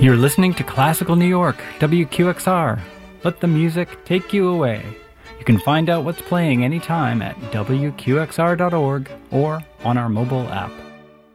You're listening to Classical New York, WQXR. Let the music take you away. You can find out what's playing anytime at WQXR.org or on our mobile app.